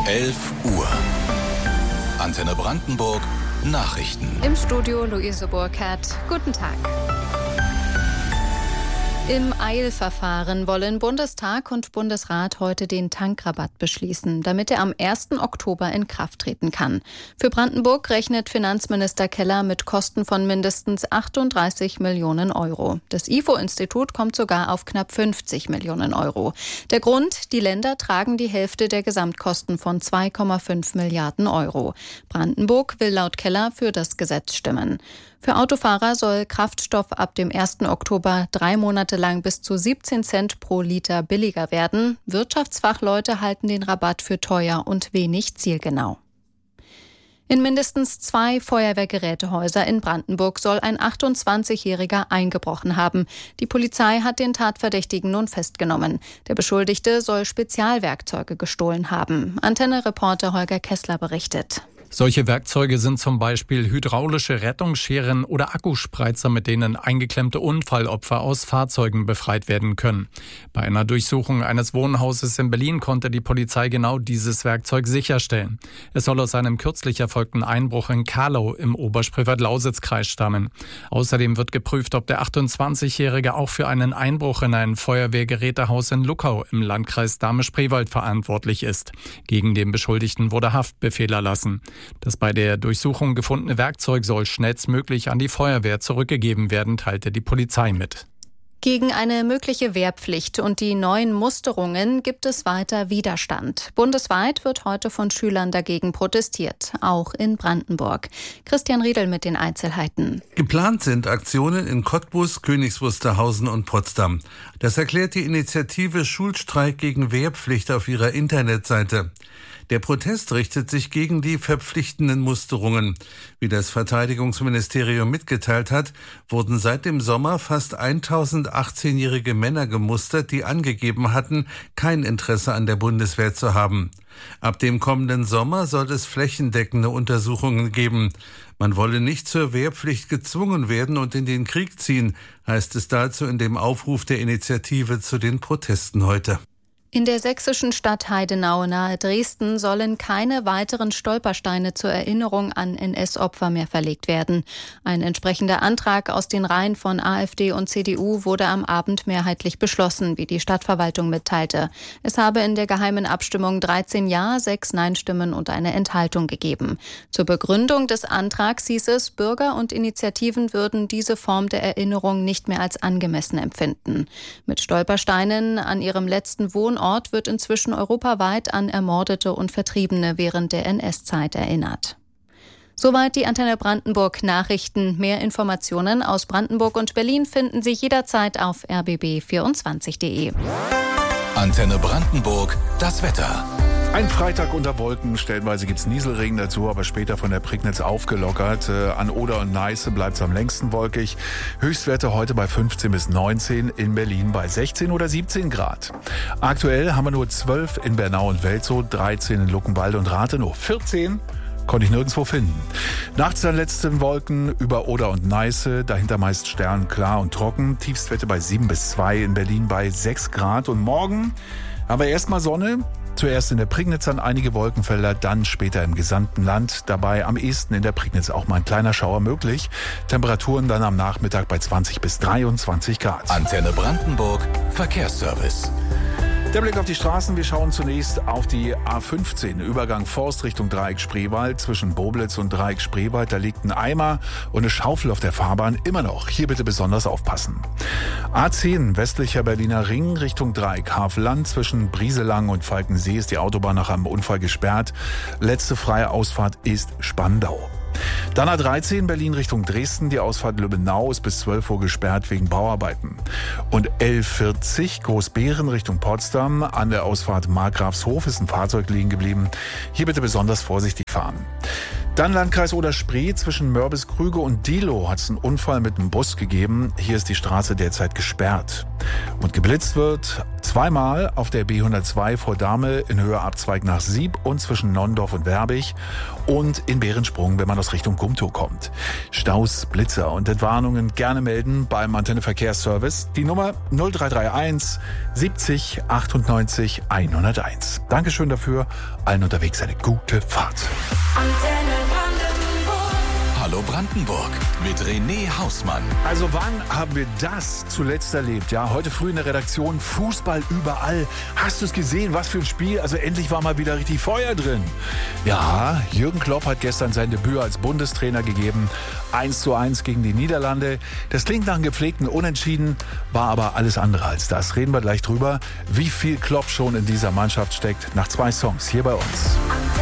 11 Uhr. Antenne Brandenburg Nachrichten. Im Studio Luise Burkhardt. Guten Tag. Im Eilverfahren wollen Bundestag und Bundesrat heute den Tankrabatt beschließen, damit er am 1. Oktober in Kraft treten kann. Für Brandenburg rechnet Finanzminister Keller mit Kosten von mindestens 38 Millionen Euro. Das IFO-Institut kommt sogar auf knapp 50 Millionen Euro. Der Grund: die Länder tragen die Hälfte der Gesamtkosten von 2,5 Milliarden Euro. Brandenburg will laut Keller für das Gesetz stimmen. Für Autofahrer soll Kraftstoff ab dem 1. Oktober 3 Monate lang bis zu 17 Cent pro Liter billiger werden. Wirtschaftsfachleute halten den Rabatt für teuer und wenig zielgenau. In mindestens 2 Feuerwehrgerätehäuser in Brandenburg soll ein 28-Jähriger eingebrochen haben. Die Polizei hat den Tatverdächtigen nun festgenommen. Der Beschuldigte soll Spezialwerkzeuge gestohlen haben. Antenne-Reporter Holger Kessler berichtet. Solche Werkzeuge sind zum Beispiel hydraulische Rettungsscheren oder Akkuspreizer, mit denen eingeklemmte Unfallopfer aus Fahrzeugen befreit werden können. Bei einer Durchsuchung eines Wohnhauses in Berlin konnte die Polizei genau dieses Werkzeug sicherstellen. Es soll aus einem kürzlich erfolgten Einbruch in Kahlau im Oberspreewald-Lausitz-Kreis stammen. Außerdem wird geprüft, ob der 28-Jährige auch für einen Einbruch in ein Feuerwehrgerätehaus in Luckau im Landkreis Dahme-Spreewald verantwortlich ist. Gegen den Beschuldigten wurde Haftbefehl erlassen. Das bei der Durchsuchung gefundene Werkzeug soll schnellstmöglich an die Feuerwehr zurückgegeben werden, teilte die Polizei mit. Gegen eine mögliche Wehrpflicht und die neuen Musterungen gibt es weiter Widerstand. Bundesweit wird heute von Schülern dagegen protestiert, auch in Brandenburg. Christian Riedel mit den Einzelheiten. Geplant sind Aktionen in Cottbus, Königs Wusterhausen und Potsdam. Das erklärt die Initiative Schulstreik gegen Wehrpflicht auf ihrer Internetseite. Der Protest richtet sich gegen die verpflichtenden Musterungen. Wie das Verteidigungsministerium mitgeteilt hat, wurden seit dem Sommer fast 1000 18-jährige Männer gemustert, die angegeben hatten, kein Interesse an der Bundeswehr zu haben. Ab dem kommenden Sommer soll es flächendeckende Untersuchungen geben. Man wolle nicht zur Wehrpflicht gezwungen werden und in den Krieg ziehen, heißt es dazu in dem Aufruf der Initiative zu den Protesten heute. In der sächsischen Stadt Heidenau nahe Dresden sollen keine weiteren Stolpersteine zur Erinnerung an NS-Opfer mehr verlegt werden. Ein entsprechender Antrag aus den Reihen von AfD und CDU wurde am Abend mehrheitlich beschlossen, wie die Stadtverwaltung mitteilte. Es habe in der geheimen Abstimmung 13 Ja, 6 Nein-Stimmen und eine Enthaltung gegeben. Zur Begründung des Antrags hieß es, Bürger und Initiativen würden diese Form der Erinnerung nicht mehr als angemessen empfinden. Mit Stolpersteinen an ihrem letzten Wohnort wird inzwischen europaweit an Ermordete und Vertriebene während der NS-Zeit erinnert. Soweit die Antenne Brandenburg Nachrichten. Mehr Informationen aus Brandenburg und Berlin finden Sie jederzeit auf rbb24.de. Antenne Brandenburg, das Wetter. Ein Freitag unter Wolken, stellenweise gibt's Nieselregen dazu, aber später von der Prignitz aufgelockert. An Oder und Neiße bleibt's am längsten wolkig. Höchstwerte heute bei 15 bis 19, in Berlin bei 16 oder 17 Grad. Aktuell haben wir nur 12 in Bernau und Welzow, 13 in Luckenwalde und Rathenow, 14 konnte ich nirgendwo finden. Nachts dann letzte Wolken über Oder und Neiße, dahinter meist sternklar und trocken. Tiefstwerte bei 7 bis 2, in Berlin bei 6 Grad. Und morgen haben wir erstmal Sonne. Zuerst in der Prignitz an einige Wolkenfelder, dann später im gesamten Land. Dabei am ehesten in der Prignitz auch mal ein kleiner Schauer möglich. Temperaturen dann am Nachmittag bei 20 bis 23 Grad. Antenne Brandenburg, Verkehrsservice. Der Blick auf die Straßen. Wir schauen zunächst auf die A15, Übergang Forst Richtung Dreieck Spreewald. Zwischen Boblitz und Dreieck Spreewald, da liegt ein Eimer und eine Schaufel auf der Fahrbahn. Immer noch. Hier bitte besonders aufpassen. A10, westlicher Berliner Ring Richtung Dreieck Havelland. Zwischen Brieselang und Falkensee ist die Autobahn nach einem Unfall gesperrt. Letzte freie Ausfahrt ist Spandau. Dann A13 Berlin Richtung Dresden. Die Ausfahrt Lübbenau ist bis 12 Uhr gesperrt wegen Bauarbeiten. Und L40 Großbeeren Richtung Potsdam. An der Ausfahrt Markgrafshof ist ein Fahrzeug liegen geblieben. Hier bitte besonders vorsichtig fahren. Dann Landkreis Oder-Spree, zwischen Mörbisch-Krüge und Diehlo hat es einen Unfall mit einem Bus gegeben. Hier ist die Straße derzeit gesperrt. Und geblitzt wird zweimal auf der B102 vor Dahme in Höhe Abzweig nach Sieb und zwischen Nonnendorf und Werbig und in Behrensprung, wenn man aus Richtung Gumtow kommt. Staus, Blitzer und Entwarnungen gerne melden beim Antenne Verkehrsservice. Die Nummer 0331 70 98 101. Dankeschön dafür. Allen unterwegs eine gute Fahrt. Hallo Brandenburg mit René Hausmann. Also wann haben wir das zuletzt erlebt? Ja, heute früh in der Redaktion, Fußball überall. Hast du es gesehen? Was für ein Spiel. Also endlich war mal wieder richtig Feuer drin. Ja, Jürgen Klopp hat gestern sein Debüt als Bundestrainer gegeben. 1:1 gegen die Niederlande. Das klingt nach einem gepflegten Unentschieden, war aber alles andere als das. Reden wir gleich drüber, wie viel Klopp schon in dieser Mannschaft steckt. Nach 2 Songs hier bei uns.